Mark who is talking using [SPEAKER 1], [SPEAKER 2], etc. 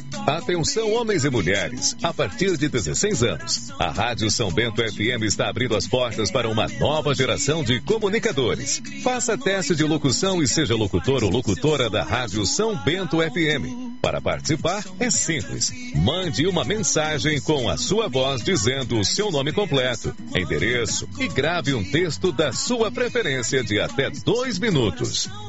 [SPEAKER 1] Atenção, homens e mulheres, a partir de 16 anos, a Rádio São Bento FM está abrindo as portas para uma nova geração de comunicadores. Faça teste de locução e seja locutor ou locutora da Rádio São Bento FM. Para participar, é simples. Mande uma mensagem com a sua voz dizendo o seu nome completo, endereço e grave um texto da sua preferência de até 2 minutos.